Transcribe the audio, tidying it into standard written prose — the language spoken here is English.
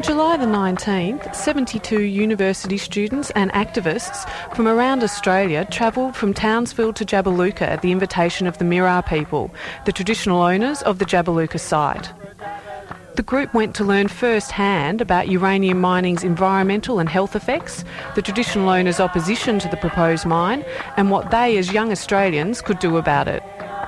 July the 19th, 72 university students and activists from around Australia travelled from Townsville to Jabiluka at the invitation of the Mirarr people, the traditional owners of the Jabiluka site. The group went to learn firsthand about uranium mining's environmental and health effects, the traditional owners' opposition to the proposed mine, and what they as young Australians could do about it.